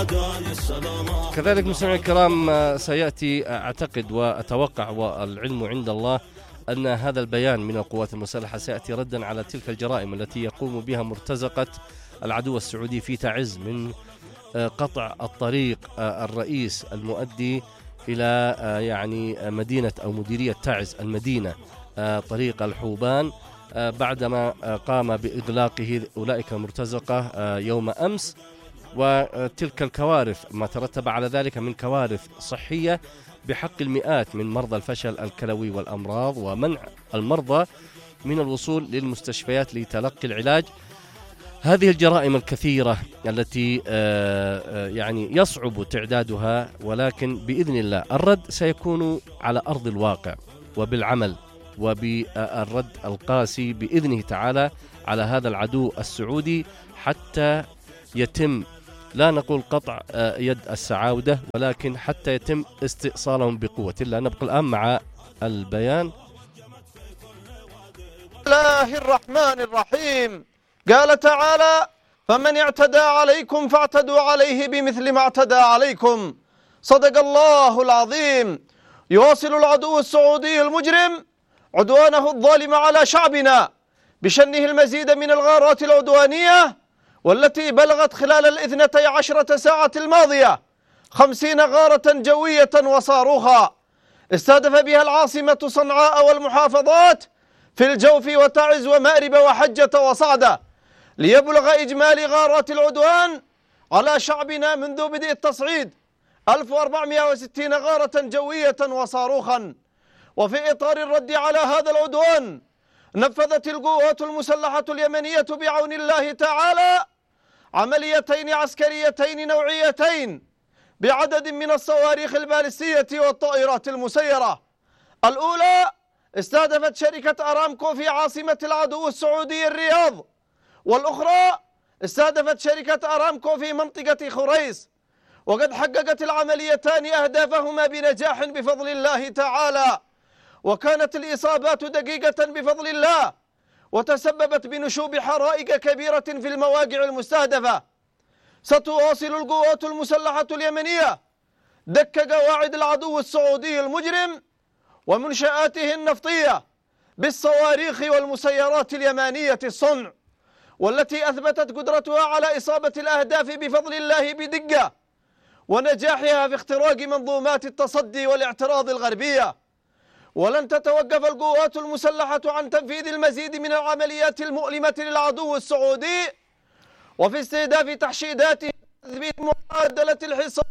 كذلك مستمعي الكرام سيأتي أعتقد وأتوقع والعلم عند الله أن هذا البيان من القوات المسلحة سيأتي ردا على تلك الجرائم التي يقوم بها مرتزقة العدو السعودي في تعز من قطع الطريق الرئيس المؤدي إلى يعني مدينة أو مديرية تعز المدينة، طريق الحوبان، بعدما قام بإغلاقه أولئك المرتزقة يوم أمس، وتلك الكوارث ما ترتب على ذلك من كوارث صحية بحق المئات من مرضى الفشل الكلوي والأمراض، ومنع المرضى من الوصول للمستشفيات لتلقي العلاج. هذه الجرائم الكثيرة التي يعني يصعب تعدادها، ولكن بإذن الله الرد سيكون على أرض الواقع وبالعمل وبالرد القاسي بإذنه تعالى على هذا العدو السعودي، حتى يتم لا نقول قطع يد السعاودة، ولكن حتى يتم استئصالهم بقوة الله. نبقى الآن مع البيان. بسم الله الرحمن الرحيم. قال تعالى: فمن اعتدى عليكم فاعتدوا عليه بمثل ما اعتدى عليكم. صدق الله العظيم. يواصل العدو السعودي المجرم عدوانه الظالم على شعبنا بشنه المزيد من الغارات العدوانية، والتي بلغت خلال 12 ساعة الماضية 50 غارة جوية وصاروخا استهدف بها العاصمة صنعاء والمحافظات في الجوف وتعز ومأرب وحجة وصعدة، ليبلغ إجمالي غارات العدوان على شعبنا منذ بدء التصعيد 1460 غارة جوية وصاروخا. وفي إطار الرد على هذا العدوان نفذت القوات المسلحة اليمنية بعون الله تعالى عمليتين عسكريتين نوعيتين بعدد من الصواريخ البالستية والطائرات المسيرة. الأولى استهدفت شركة أرامكو في عاصمة العدو السعودي الرياض، والأخرى استهدفت شركة أرامكو في منطقة خريص، وقد حققت العمليتان أهدافهما بنجاح بفضل الله تعالى، وكانت الإصابات دقيقة بفضل الله، وتسببت بنشوب حرائق كبيرة في المواقع المستهدفة. ستواصل القوات المسلحة اليمنية دك قواعد العدو السعودي المجرم ومنشآته النفطية بالصواريخ والمسيرات اليمانية الصنع، والتي أثبتت قدرتها على إصابة الأهداف بفضل الله بدقة، ونجاحها في اختراق منظومات التصدي والاعتراض الغربية. ولن تتوقف القوات المسلحة عن تنفيذ المزيد من العمليات المؤلمة للعدو السعودي، وفي استهداف تحشيداته وتثبيت معادلة الحصار